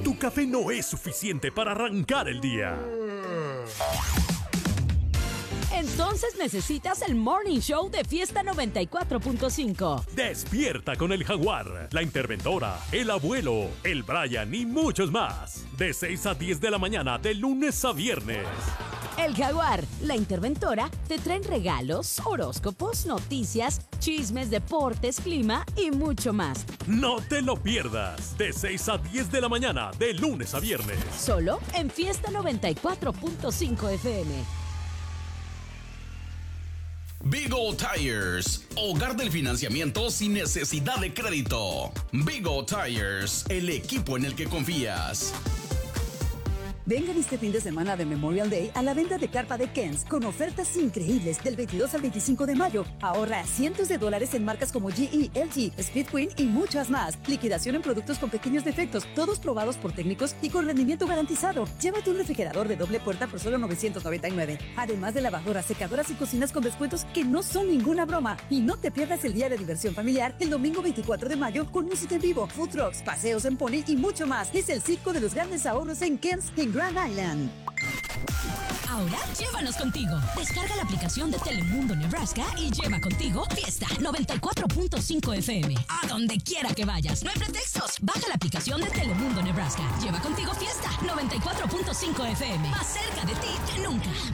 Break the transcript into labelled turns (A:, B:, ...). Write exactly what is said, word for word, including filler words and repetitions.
A: tu café no es suficiente para arrancar el día.
B: Entonces necesitas el Morning Show de Fiesta noventa y cuatro punto cinco.
A: Despierta con el Jaguar, la Interventora, el Abuelo, el Brian y muchos más. De seis a diez de la mañana, de lunes a viernes.
B: El Jaguar, la Interventora, te traen regalos, horóscopos, noticias, chismes, deportes, clima y mucho más.
A: No te lo pierdas. De seis a diez de la mañana, de lunes a viernes.
B: Solo en Fiesta noventa y cuatro punto cinco F M.
C: Big O Tires, hogar del financiamiento sin necesidad de crédito. Big O Tires, el equipo en el que confías.
D: Vengan este fin de semana de Memorial Day a la venta de carpa de Kens con ofertas increíbles del veintidós al veinticinco de mayo. Ahorra cientos de dólares en marcas como G E, L G, Speedqueen y muchas más. Liquidación en productos con pequeños defectos, todos probados por técnicos y con rendimiento garantizado. Llévate un refrigerador de doble puerta por solo novecientos noventa y nueve. Además de lavadoras, secadoras y cocinas con descuentos que no son ninguna broma. Y no te pierdas el día de diversión familiar el domingo veinticuatro de mayo con música en vivo, food trucks, paseos en pony y mucho más. Es el circo de los grandes ahorros en Kens en Grand Island.
E: Ahora llévanos contigo. Descarga la aplicación de Telemundo Nebraska y lleva contigo Fiesta noventa y cuatro punto cinco F M. A donde quiera que vayas. No hay pretextos. Baja la aplicación de Telemundo Nebraska. Lleva contigo Fiesta noventa y cuatro punto cinco F M. Más cerca de ti que nunca.